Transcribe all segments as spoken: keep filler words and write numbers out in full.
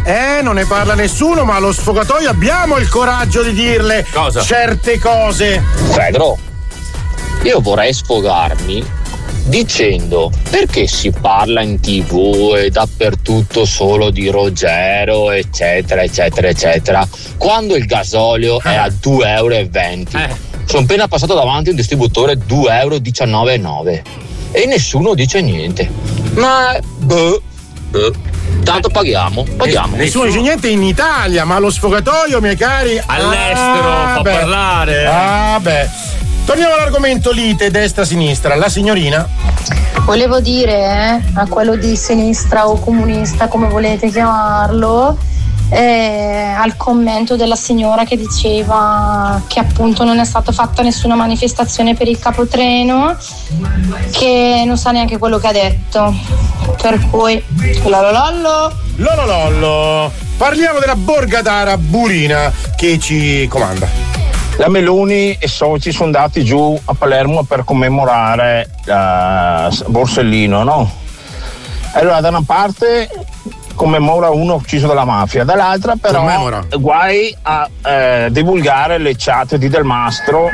Eh, non ne parla nessuno, ma allo sfogatoio abbiamo il coraggio di dirle Cosa? certe cose. Pedro, io vorrei sfogarmi dicendo perché si parla in tv e dappertutto solo di Ruggero eccetera eccetera eccetera quando il gasolio è a due euro e venti. Eh. Sono appena passato davanti a un distributore due euro diciannove e nove e nessuno dice niente. Ma boh, boh. Tanto paghiamo, paghiamo. Nessuno dice niente in Italia, ma allo sfogatoio, miei cari. All'estero, ah, fa beh. parlare. Ah, beh. Torniamo all'argomento lite destra-sinistra. La signorina? Volevo dire eh, a quello di sinistra o comunista, come volete chiamarlo, eh, al commento della signora che diceva che appunto non è stata fatta nessuna manifestazione per il capotreno, che non sa neanche quello che ha detto. Per cui lololollo. Lololollo. Parliamo della borgatara Burina che ci comanda. La Meloni e soci sono andati giù a Palermo per commemorare uh, Borsellino, no? Allora da una parte commemora uno ucciso dalla mafia, dall'altra però Commemora. guai a eh, divulgare le chat di Del Mastro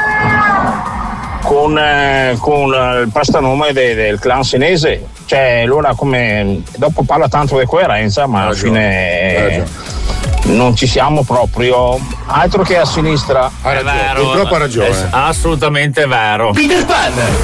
con, eh, con il prestanome de, del clan senese. Cioè allora come dopo parla tanto di coerenza, ma alla fine eh, non ci siamo proprio, altro che a sinistra. Ha ragione, purtroppo ha ragione. È assolutamente vero. Peter Pan.